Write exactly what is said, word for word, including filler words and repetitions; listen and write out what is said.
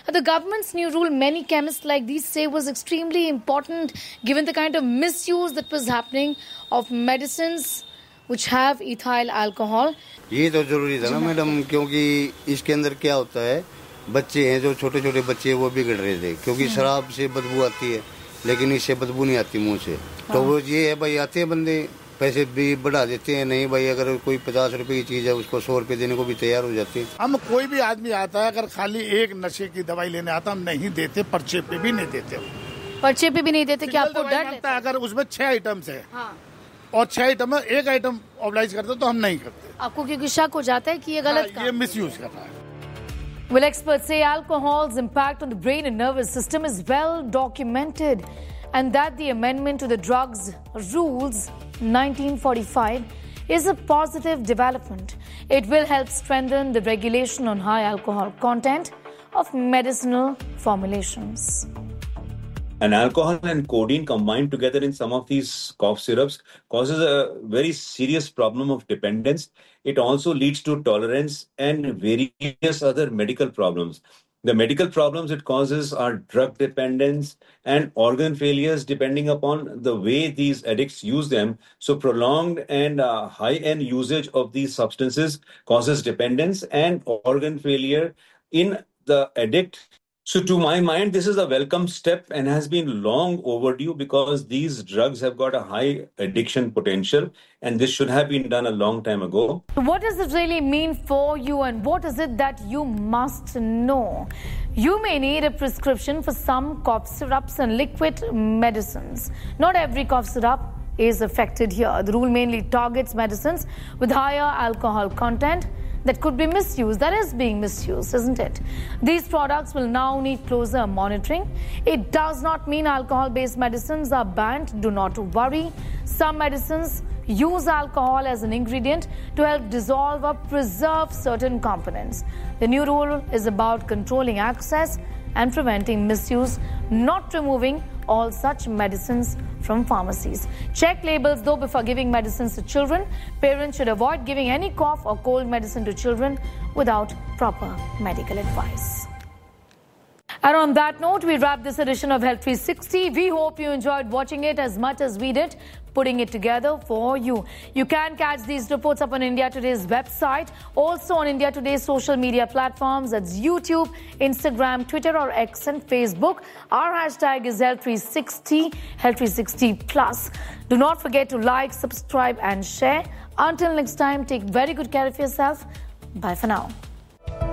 But the government's new rule, many chemists like these say, was extremely important given the kind of misuse that was happening of medicines which have ethyl alcohol. ये तो जरूरी था ना madam, क्योंकि इसके अंदर क्या होता है, बच्चे हैं जो छोटे छोटे बच्चे वो बिगड़ रहे थे, क्योंकि शराब से बदबू आती है लेकिन इससे बदबू नहीं आती मुंह से। तो वो ये है भाई, आते हैं बंदे, पैसे भी बढ़ा देते हैं, नहीं भाई अगर कोई पचास रुपए की चीज है उसको सौ रुपए देने को भी तैयार हो जाते हैं। हम कोई भी आदमी आता है अगर खाली एक नशे की दवाई लेने आता, हम नहीं देते, पर्चे पे भी नहीं देते। पर्चे पे भी नहीं देते? क्या आपको डर लगता है? अगर उसमें छह आइटम्स है और छह आइटम में एक आइटम ऑब्लाइज करते तो हम नहीं करते। आपको क्योंकि शक हो जाता है कि ये गलत काम, ये मिसयूज कर रहा है। Well, experts say alcohol's impact on the brain and nervous system is well documented, and that the amendment to the Drugs Rules nineteen forty-five is a positive development. It will help strengthen the regulation on high alcohol content of medicinal formulations. And alcohol and codeine combined together in some of these cough syrups causes a very serious problem of dependence. It also leads to tolerance and various other medical problems. The medical problems it causes are drug dependence and organ failures depending upon the way these addicts use them. So prolonged and uh, high-end usage of these substances causes dependence and organ failure in the addict. So to my mind, this is a welcome step and has been long overdue because these drugs have got a high addiction potential and this should have been done a long time ago. What does it really mean for you and what is it that you must know? You may need a prescription for some cough syrups and liquid medicines. Not every cough syrup is affected here. The rule mainly targets medicines with higher alcohol content that could be misused, that is being misused, isn't it? These products will now need closer monitoring. It does not mean alcohol-based medicines are banned. Do not worry. Some medicines use alcohol as an ingredient to help dissolve or preserve certain components. The new rule is about controlling access and preventing misuse, not removing all such medicines from pharmacies. Check labels though before giving medicines to children. Parents should avoid giving any cough or cold medicine to children without proper medical advice. And on that note, we wrap this edition of Health three sixty. We hope you enjoyed watching it as much as we did putting it together for you. You can catch these reports up on India Today's website, also on India Today's social media platforms. That's YouTube, Instagram, Twitter or X and Facebook. Our hashtag is Health three sixty, Health three sixty plus. Do not forget to like, subscribe and share. Until next time, take very good care of yourself. Bye for now.